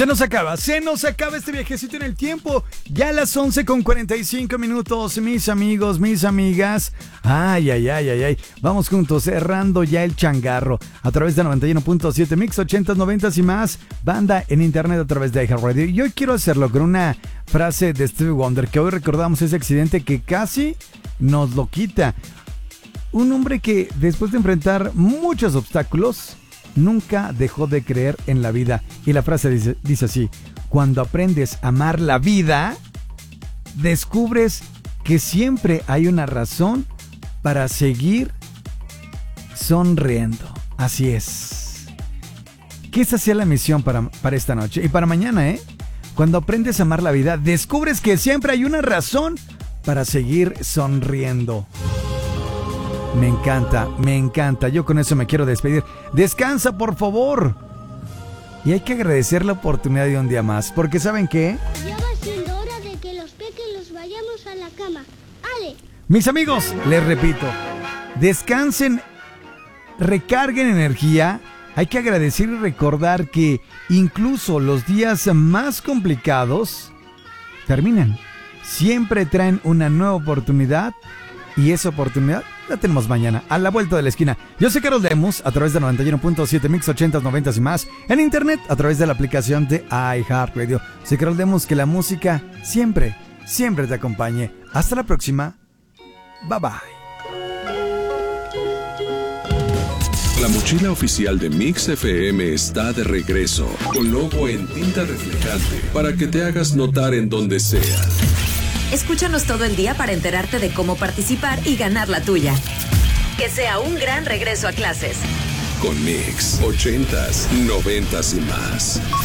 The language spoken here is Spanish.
Se nos acaba este viajecito en el tiempo. Ya a las 11:45, mis amigos, mis amigas. Ay. Vamos juntos, cerrando ya el changarro. A través de 91.7 Mix, 80s, 90s y más. Banda en internet a través de iHeartRadio. Y hoy quiero hacerlo con una frase de Stevie Wonder, que hoy recordamos ese accidente que casi nos lo quita. Un hombre que después de enfrentar muchos obstáculos, nunca dejó de creer en la vida. Y la frase dice así: cuando aprendes a amar la vida, descubres que siempre hay una razón para seguir sonriendo. Así es. Que esa sea la misión para esta noche y para mañana, ¿eh? Cuando aprendes a amar la vida, descubres que siempre hay una razón para seguir sonriendo. Me encanta. Yo con eso me quiero despedir. Descansa, por favor. Y hay que agradecer la oportunidad de un día más. Porque ¿saben qué? Ya va siendo hora de que los pequeños vayamos a la cama. ¡Ale! Mis amigos, les repito, descansen, recarguen energía. Hay que agradecer y recordar que incluso los días más complicados terminan. Siempre traen una nueva oportunidad. Y esa oportunidad la tenemos mañana, a la vuelta de la esquina. Yo soy Carol Lemus, a través de 91.7 Mix, 80s, 90s y más. En internet, a través de la aplicación de iHeartRadio. Soy Carol Lemus, que la música siempre te acompañe. Hasta la próxima. Bye bye. La mochila oficial de Mix FM está de regreso, con logo en tinta reflejante, para que te hagas notar en donde sea. Escúchanos todo el día para enterarte de cómo participar y ganar la tuya. Que sea un gran regreso a clases. Con Mix, 80s, 90s y más.